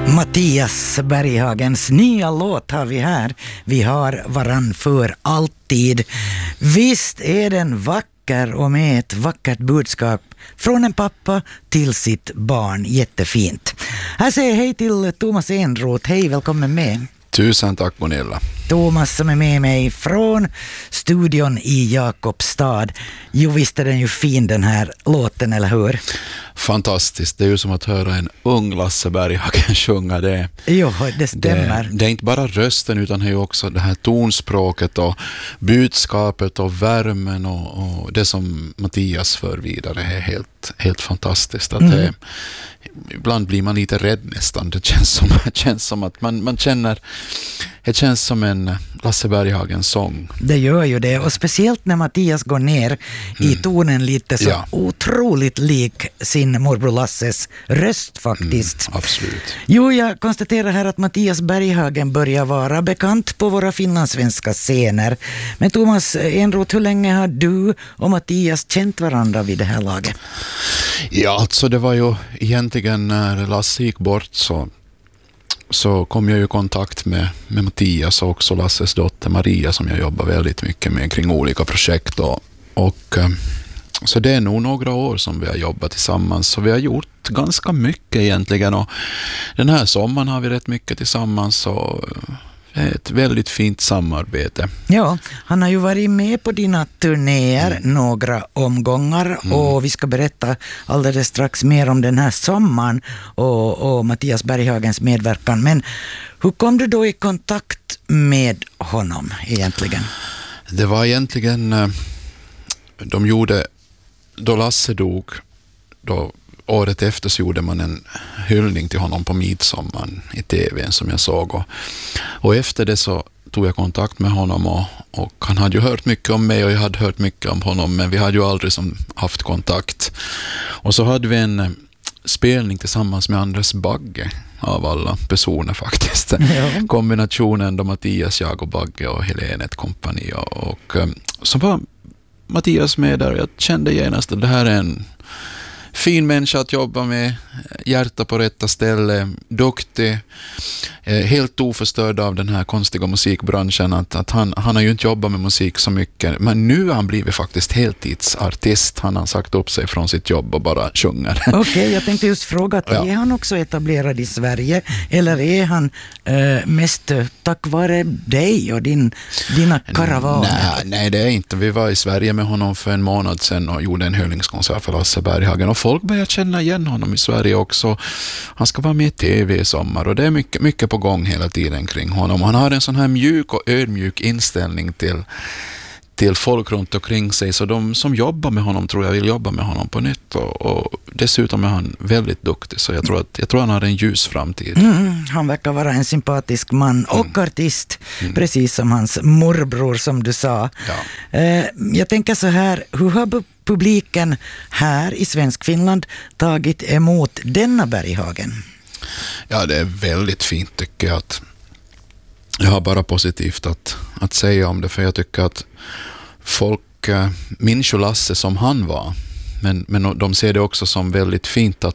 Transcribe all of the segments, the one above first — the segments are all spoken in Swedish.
Mattias Berghagens nya låt har vi här. Vi har varann för alltid. Visst är den vacker och med ett vackert budskap från en pappa till sitt barn. Jättefint. Här säger jag hej till Thomas Enroth. Hej, välkommen med. Tusen tack, Gunilla. Thomas som är med mig från studion i Jakobstad. Jo, visst är den ju fin den här låten, eller hur? Fantastiskt. Det är ju som att höra en ung Lasse Berghagen sjunga det. Jo, det stämmer. Det är inte bara rösten utan det är också det här tonspråket och budskapet och värmen och det som Mattias för vidare är helt fantastiskt. Att ibland blir man lite rädd nästan. Det känns som att man känner, det känns som en Lasse Berghagens sång. Det gör ju det, och speciellt när Mattias går ner i tonen lite så otroligt lik sin morbror Lasses röst faktiskt. Absolut. Jo, jag konstaterar här att Mattias Berghagen börjar vara bekant på våra finlandssvenska scener. Men Thomas Enroth, hur länge har du och Mattias känt varandra vid det här laget? Ja, alltså det var ju egentligen när Lasse gick bort så kom jag i kontakt med Mattias och också Lasses dotter Maria som jag jobbar väldigt mycket med kring olika projekt. Och så det är nog några år som vi har jobbat tillsammans. Så vi har gjort ganska mycket egentligen. Och den här sommaren har vi rätt mycket tillsammans och ett väldigt fint samarbete. Ja, han har ju varit med på dina turnéer några omgångar och vi ska berätta alldeles strax mer om den här sommaren och Mattias Berghagens medverkan. Men hur kom du då i kontakt med honom egentligen? Det var egentligen, då Lasse dog, året efter så gjorde man en hyllning till honom på midsommaren i tv som jag såg. Och efter det så tog jag kontakt med honom och han hade ju hört mycket om mig och jag hade hört mycket om honom, men vi hade ju aldrig haft kontakt. Och så hade vi en spelning tillsammans med Anders Bagge av alla personer faktiskt. Ja. Kombinationen då Mattias, jag och Bagge och Helene ett kompani och så var Mattias med där och jag kände genast att det här är en fin människa att jobba med, hjärta på rätta ställe, duktig, helt oförstörd av den här konstiga musikbranschen. Att han har ju inte jobbat med musik så mycket, men nu har han blivit faktiskt heltidsartist. Han har sagt upp sig från sitt jobb och bara sjunger. Okej, jag tänkte just fråga, är han också etablerad i Sverige eller är han mest tack vare dig och dina karavaner? Nej, det är inte. Vi var i Sverige med honom för en månad sedan och gjorde en hyllningskonsert för Lasse Berghagen och folk börjar känna igen honom i Sverige också. Han ska vara med i tv i sommar och det är mycket på gång hela tiden kring honom. Han har en sån här mjuk och ödmjuk inställning till folk runt omkring sig, så de som jobbar med honom tror jag vill jobba med honom på nytt och dessutom är han väldigt duktig, så jag tror han har en ljus framtid. Han verkar vara en sympatisk man och artist, precis som hans morbror som du sa. Ja. Jag tänker så här, hur har publiken här i Svensk Finland tagit emot denna Berghagen? Ja, det är väldigt fint tycker jag. Jag har bara positivt att säga om det, för jag tycker att folk minns ju Lasse som han var, men de ser det också som väldigt fint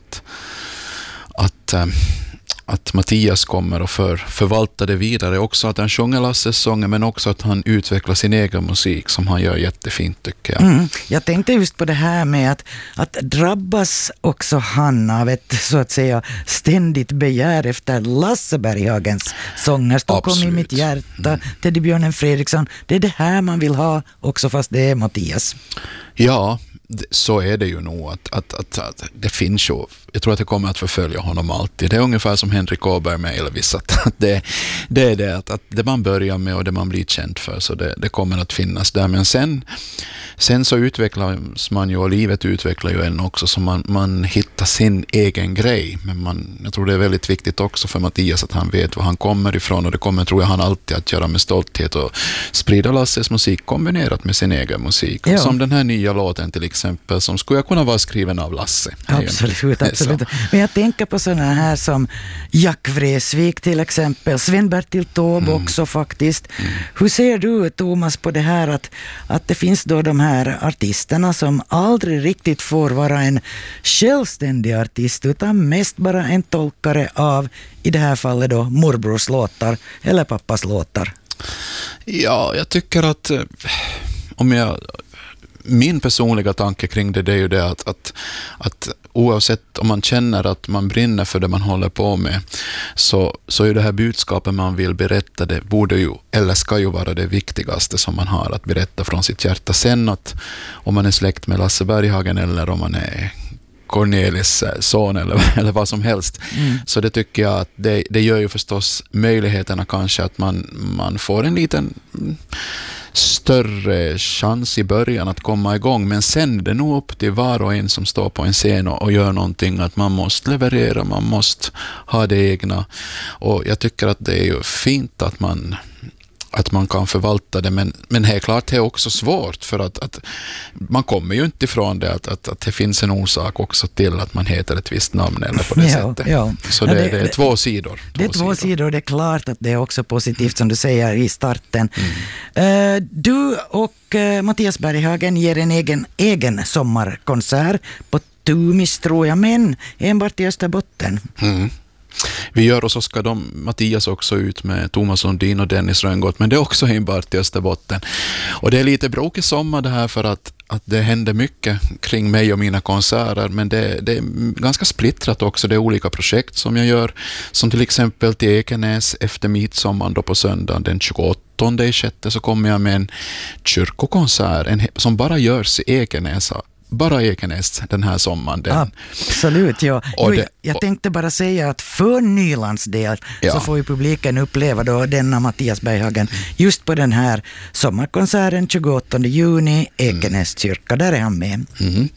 att Mattias kommer och förvaltar det vidare. Också att han sjunger Lasses sånger, men också att han utvecklar sin egen musik som han gör jättefint tycker jag. Jag tänkte just på det här med att drabbas också han av ett så att säga ständigt begär efter Lasse Berghagens sånger. Stockholm i mitt hjärta, Teddybjörnen Fredriksson. Det är det här man vill ha också fast det är Mattias. Ja, så är det ju nog att det finns ju, jag tror att det kommer att förfölja honom alltid. Det är ungefär som Henrik Åberg med Elvis, att det är det att det man börjar med och det man blir känd för, så det kommer att finnas där. Men sen så utvecklas man ju, och livet utvecklar ju en också, så man hittar sin egen grej. Men jag tror det är väldigt viktigt också för Mattias att han vet var han kommer ifrån, och det kommer, tror jag, han alltid att göra med stolthet och sprida Lasses musik kombinerat med sin egen musik. Ja. Som den här nya låten till exempel, som skulle kunna vara skriven av Lasse. Absolut. absolut. Men jag tänker på sådana här som Jack Vreeswijk till exempel, Sven-Bertil Taube också faktiskt. Hur ser du, Thomas, på det här att det finns då de här artisterna som aldrig riktigt får vara en självständig artist utan mest bara en tolkare av, i det här fallet då, morbrors låtar eller pappas låtar? Ja, jag tycker att min personliga tanke kring det är ju det att oavsett om man känner att man brinner för det man håller på med, så är det här budskapet man vill berätta, det borde ju, eller ska ju vara det viktigaste som man har att berätta från sitt hjärta. Sen att om man är släkt med Lasse Berghagen eller om man är Cornelis son eller vad som helst. Så det tycker jag att det gör ju förstås möjligheterna kanske att man får en liten större chans i början att komma igång, men sen är det nog upp till var och en som står på en scen och gör någonting, att man måste leverera, man måste ha det egna, och jag tycker att det är ju fint att man kan förvalta det, men helt klart det är också svårt, för att man kommer ju inte ifrån det att det finns en orsak också till att man heter ett visst namn eller på det sättet. Ja. Så det är två sidor. Det är två sidor, det är klart att det är också positivt som du säger i starten. Du och Mattias Berghagen ger en egen sommarkonsert på Tumis, tror jag, men enbart i Österbotten. Vi gör, och så ska Mattias också ut med Thomas Lundin och Dennis Rönngott, men det är också enbart i Österbotten. Och det är lite bråkig sommar det här, för att det händer mycket kring mig och mina konserter, men det är ganska splittrat också. Det är olika projekt som jag gör, som till exempel till Ekenäs efter midsommar då på söndagen den 28/6 så kommer jag med en kyrkokonsert som bara görs i Ekenäs. Bara Ekenäs den här sommaren. Absolut, ja. Jag tänkte bara säga att för Nylands del så får ju publiken uppleva då denna Mattias Berghagen just på den här sommarkonserten 28 juni, Ekenäs kyrka, där är han med.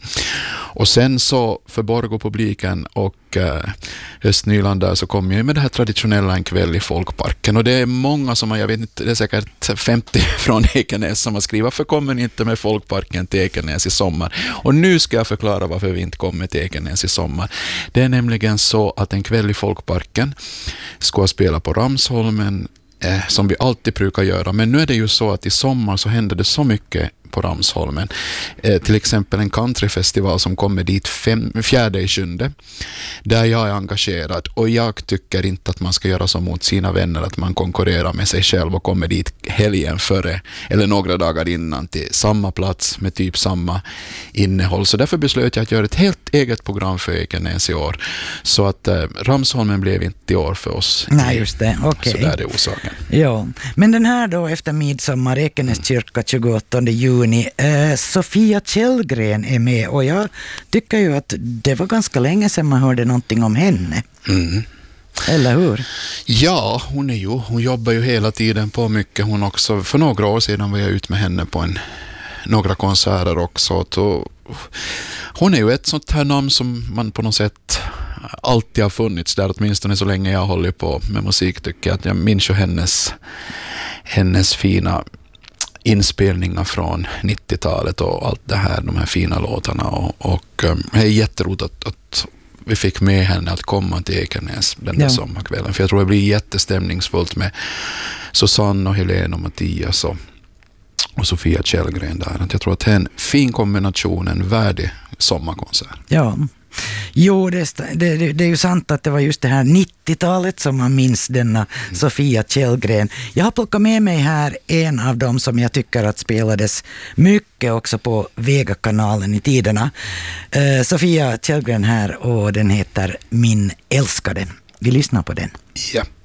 Och sen så för Borgå-publiken och Östnyland där så kommer jag med det här traditionella en kväll i Folkparken, och det är många som jag vet inte, det är säkert 50 från Ekenäs som har skrivit, varför kommer ni inte med Folkparken till Ekenäs i sommar? Och nu ska jag förklara varför vi inte kommer till Ekenäs i sommar. Det är nämligen så att en kväll i Folkparken ska spela på Ramsholmen, som vi alltid brukar göra, men nu är det ju så att i sommar så händer det så mycket på Ramsholmen. Till exempel en countryfestival som kommer dit 4/7, där jag är engagerad, och jag tycker inte att man ska göra så mot sina vänner att man konkurrerar med sig själv och kommer dit helgen före eller några dagar innan till samma plats med typ samma innehåll. Så därför beslöt jag att göra ett helt eget program för Ekenäs i år, så att Ramsholmen blev inte i år för oss. Nej, just det. Okej. Så där är orsaken. Ja, men den här då efter midsommar, Ekenäs kyrka 28 juni, Sofia Källgren är med, och jag tycker ju att det var ganska länge sedan man hörde någonting om henne. Eller hur? Ja, hon jobbar ju hela tiden på mycket. Hon också, för några år sedan var jag ute med henne på några konserter också. Hon är ju ett sånt här namn som man på något sätt alltid har funnits där, åtminstone så länge jag håller på med musik, tycker jag. Att jag minns ju hennes fina inspelningar från 90-talet och allt det här, de här fina låtarna, och det är jätteroligt att vi fick med henne att komma till Ekenäs den där sommarkvällen, för jag tror det blir jättestämningsfullt med Susanne och Helene och Mattias och Sofia Källgren där. Jag tror att det är en fin kombination, en värdig sommarkonsert. Ja. Jo, det är ju sant att det var just det här 90-talet som man minns denna Sofia Källgren. Jag har plockat med mig här en av dem som jag tycker att spelades mycket också på Vega-kanalen i tiderna. Sofia Källgren här, och den heter Min älskade. Vi lyssnar på den. Ja.